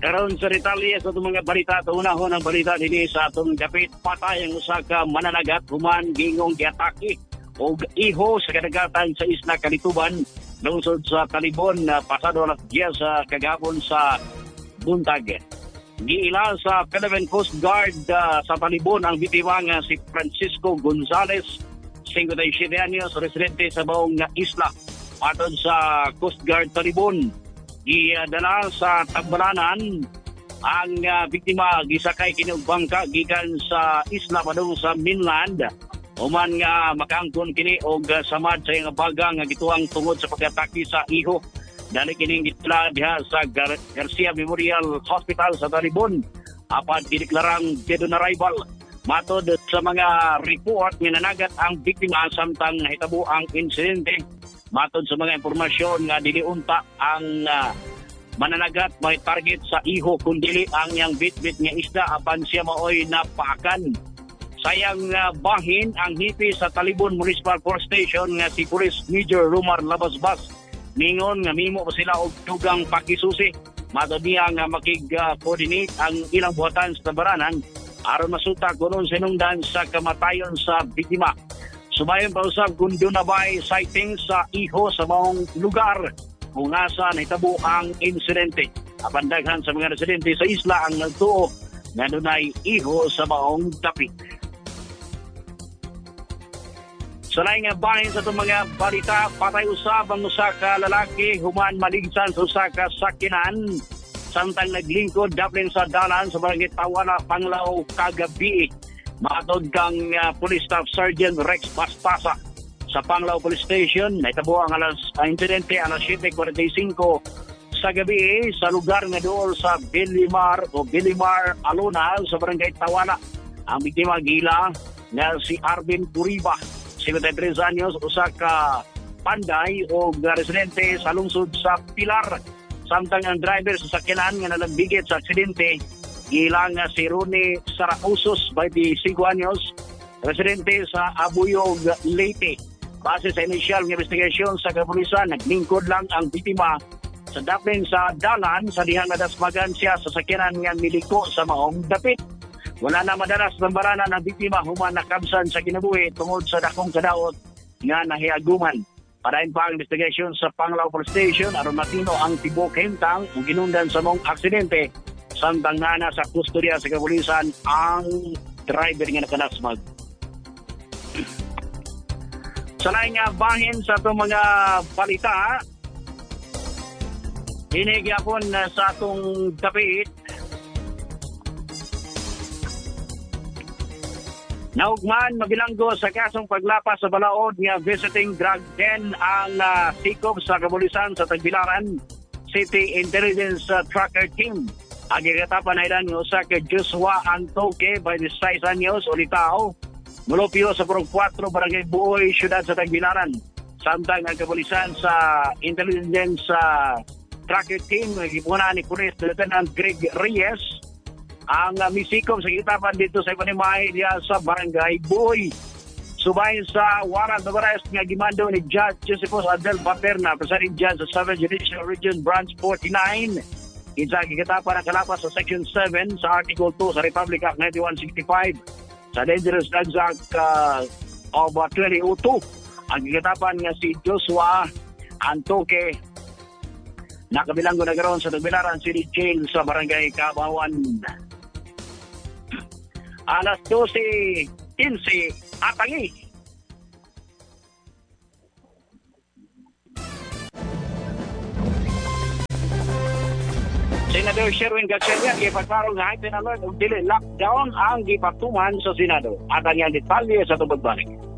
Karon sa detalye sa itong mga balita, tunahon ang balita din sa atong dapit patay ang usa ka mananagat human gingong giatake o iho sa kadagatan sa isla Kalituban lungsod sa Talibon pasado alas 10 sa kagahapon sa buntag. Giila sa Philippine Coast Guard sa Talibon ang biktima nga si Francisco Gonzales, 57 anyos, residente sa baong isla. Aton sa Coast Guard Talibon, gidala sa Tagbalanan ang biktima gisakay kini og bangka gikan sa isla padung sa mainland human nga makaangkon kini og samad sa iyang baga nga gituang tungod sa pag-atake sa iho. Dali kini gitala diha sa Garcia Memorial Hospital sa Talibon apan gideklarang dead on arrival. Matod sa mga report nga nanagat ang biktima samtang nahitabo ang insidente. Matod sa mga impormasyon nga dili unta ang mananagat may target sa iho kundi ang yang bit-bit nga isda apan siya maoy napaakan. Sayang bahin ang hipi sa Talibon Municipal Force Station nga si Police Major Rumar Labasbas. Mingon nga mimo pa sila og dugang pakisusi. Matod niya nga makig-coordinate ang ilang buhatan sa tabaranan aron masuta kunon sinungdan sa kamatayon sa biktima. Sumayon pa usab kung doon na ba'y sighting sa iho sa maong lugar kung asa nahitabo ang insidente. Apan daghan sa mga residente sa isla ang nagtuo nga dunay iho sa maong dapit. Sa laing nga bahin sa itong mga balita, patay usab ang usa ka lalaki human maligsan sa usa ka sakinan samtang naglingkod daplin sa dalan sa barangay Tawala, Panglao kagabi. Matod kang Police Staff Sergeant Rex Pastasa sa Panglao Police Station, nahitabo ang insidente alas 7:45 sa gabi sa lugar nga dool sa Bilimar Alonal sa barangay Tawala. Ang biktima gila nga si Arvin Puriba, 53 anyos, usa ka panday o residente sa lungsod sa Pilar. Samtang ang driver sa sakyanan nga nalagbigit sa aksidente ilang si Rone Sarausos, 25 anyos, residente sa Abuyog, Leyte. Base sa initial investigation sa kapulisan, naglingkod lang ang biktima sa daplin sa dalan sa dihang nadasmagan siya sa sakyanan nga miliko sa maong dapit. Wala na madalas bambaranan ang biktima human nakabsan sa kinabuhi tungod sa dakong kadaot nga nahiaguman. Padayon pa ang investigation sa Panglao Police Station aron matino ang tibok himtang ug ginundan sa maong aksidente. Samtang nana sa kustodiya sa kapulisan ang driver nga nakanasmag. Sa laing nga bahin sa itong mga balita, hinigyapon sa itong dapit, naugman mabilanggo sa kasong paglapas sa balaod nga visiting drug den ang sikop sa kapulisan sa Tagbilaran City Intelligence Tracker Team. Ang ikatapan na ilan ng usa ka Joshua Antoque, 26 anyos, ulitao, mulupyo sa Purong 4, Barangay Buoy, Siyudad sa Tagbilaran. Samtang ang kapulisan sa Intelligence Tracker Team, nagipuna ni Police Lieutenant Greg Reyes, ang misikom sa ikatapan dito sa Ipanimay diya sa Barangay Buoy. Subay sa warrant of arrest nga gimando ni Judge Josephus Adel Paterna, Presiding Judge sa 7th Judicial Region Branch 49. Isa gigatapan ang kalapas sa Section 7 sa Article 2 sa Republic Act 9165 sa Dangerous Drugs Act of 2002. Ang gigatapan nga si Joshua Antoque nakabilanggo na karon sa Tagbilaran City Jail sa Barangay Kabawan. Alas 12:15 atangi. Senador Sherwin Gatchalian gipagtarong nga heightened alert ug dili lockdown ang gipatuman sa Senado. At ang detalye sa tubag balik.